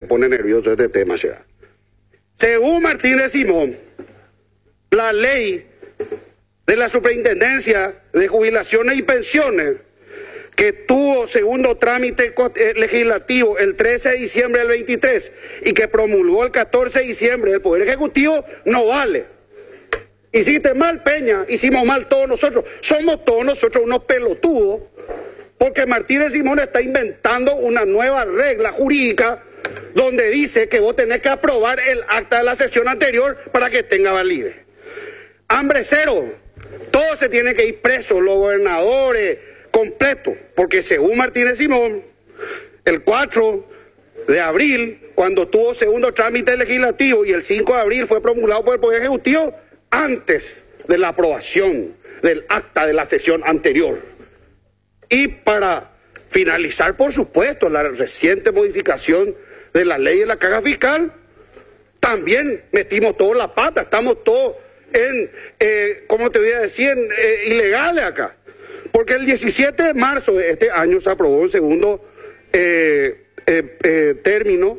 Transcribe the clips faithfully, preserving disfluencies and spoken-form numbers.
pone nervioso este tema ya. Según Martínez Simón, la ley de la Superintendencia de Jubilaciones y Pensiones, que tuvo segundo trámite legislativo el trece de diciembre del veintitrés y que promulgó el catorce de diciembre del Poder Ejecutivo, no vale. Hiciste mal, Peña, hicimos mal todos nosotros, somos todos nosotros unos pelotudos, porque Martínez Simón está inventando una nueva regla jurídica donde dice que vos tenés que aprobar el acta de la sesión anterior para que tenga validez. Hambre cero, todos se tienen que ir presos, los gobernadores, completo, porque según Martínez Simón, el cuatro de abril, cuando tuvo segundo trámite legislativo y el cinco de abril fue promulgado por el Poder Ejecutivo, antes de la aprobación del acta de la sesión anterior. Y para finalizar, por supuesto, la reciente modificación de la ley de la caja fiscal, también metimos todos la pata, estamos todos en, eh, ¿cómo te voy a decir?, en, eh, ilegales acá. Porque el diecisiete de marzo de este año se aprobó el segundo eh, eh, eh, término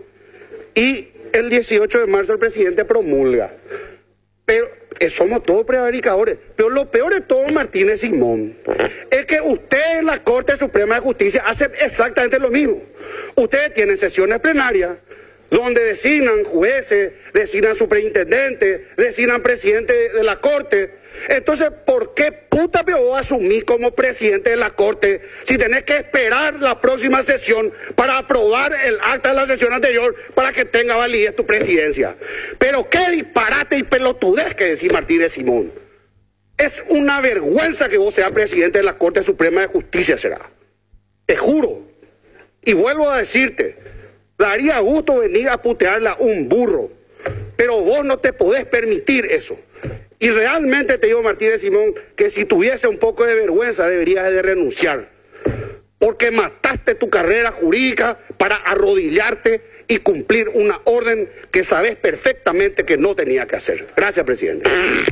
y el dieciocho de marzo el presidente promulga. Pero eh, somos todos prevaricadores. Pero lo peor de todo, Martínez Simón, es que usted en la Corte Suprema de Justicia hace exactamente lo mismo. Ustedes tienen sesiones plenarias donde designan jueces, designan superintendentes, designan presidente de la Corte. Entonces, ¿por qué puta me voy a asumir como presidente de la Corte si tenés que esperar la próxima sesión para aprobar el acta de la sesión anterior para que tenga validez tu presidencia? Pero qué disparate y pelotudez que decís, Martínez Simón. Es una vergüenza que vos seas presidente de la Corte Suprema de Justicia, será. Te juro. Y vuelvo a decirte, daría gusto venir a putearle a un burro, pero vos no te podés permitir eso. Y realmente te digo, Martínez Simón, que si tuviese un poco de vergüenza deberías de renunciar. Porque mataste tu carrera jurídica para arrodillarte y cumplir una orden que sabes perfectamente que no tenía que hacer. Gracias, presidente.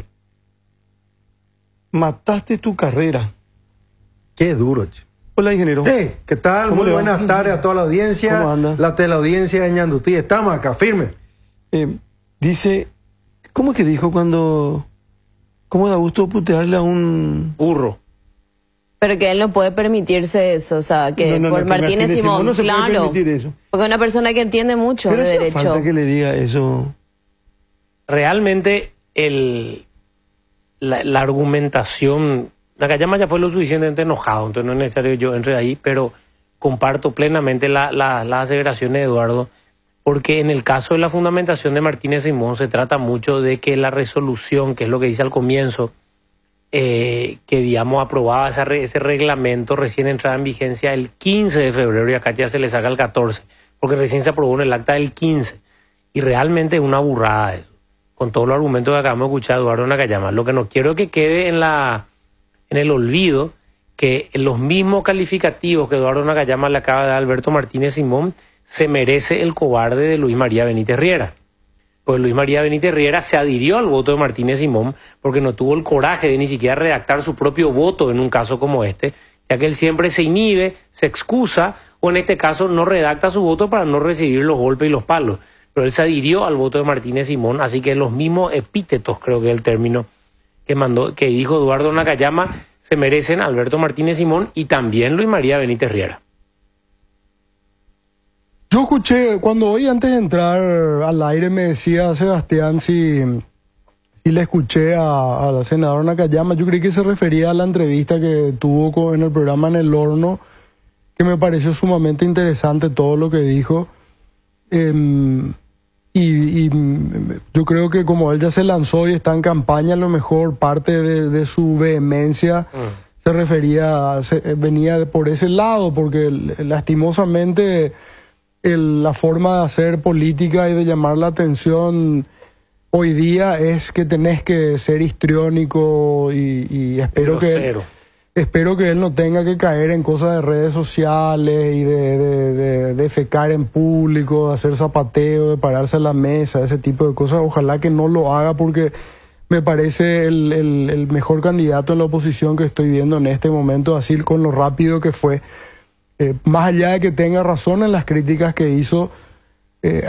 Mataste tu carrera. Qué duro, che. Hola, ingeniero. Hey, ¿qué tal? Muy buenas tardes a toda la audiencia. ¿Cómo anda? La teleaudiencia de Ñandutí. Estamos acá, firme. Eh, dice, ¿cómo que dijo cuando... ¿Cómo da gusto putearle a un burro? Pero que él no puede permitirse eso, o sea, que no, no, por no, que Martínez, Martínez Simón, Simón no se puede claro, permitir eso. Porque es una persona que entiende mucho Pero de hace derecho. falta que le diga eso. Realmente el, la, la argumentación, Nakayama ya fue lo suficientemente enojado, entonces no es necesario yo entre ahí, pero comparto plenamente la, la, las aseveraciones de Eduardo, porque en el caso de la fundamentación de Martínez Simón se trata mucho de que la resolución, que es lo que dice al comienzo, eh, que digamos aprobaba esa re, ese reglamento recién entrada en vigencia el quince de febrero y acá ya se le saca el catorce, porque recién se aprobó en el acta del quince, y realmente es una burrada eso, con todos los argumentos que acabamos de escuchar de Eduardo Nakayama. Lo que no quiero es que quede en, la, en el olvido que los mismos calificativos que Eduardo Nakayama le acaba de dar a Alberto Martínez Simón se merece el cobarde de Luis María Benítez Riera. Pues Luis María Benítez Riera se adhirió al voto de Martínez Simón porque no tuvo el coraje de ni siquiera redactar su propio voto en un caso como este, ya que él siempre se inhibe, se excusa, o en este caso no redacta su voto para no recibir los golpes y los palos. Pero él se adhirió al voto de Martínez Simón, así que los mismos epítetos, creo que es el término que mandó, que dijo Eduardo Nakayama, se merecen Alberto Martínez Simón y también Luis María Benítez Riera. Yo escuché, cuando hoy antes de entrar al aire me decía Sebastián si, si le escuché a, a la senadora Nakayama, yo creí que se refería a la entrevista que tuvo con, en el programa En el Horno, que me pareció sumamente interesante todo lo que dijo. Eh, y, y yo creo que como él ya se lanzó y está en campaña, a lo mejor parte de, de su vehemencia mm. se refería, se, venía por ese lado, porque lastimosamente... El, la forma de hacer política y de llamar la atención hoy día es que tenés que ser histriónico y, y espero que él, espero que él no tenga que caer en cosas de redes sociales y de, de, de, de fecar en público, de hacer zapateo, de pararse a la mesa, ese tipo de cosas. Ojalá que no lo haga porque me parece el, el, el mejor candidato en la oposición que estoy viendo en este momento, así con lo rápido que fue. Eh, más allá de que tenga razón en las críticas que hizo, eh,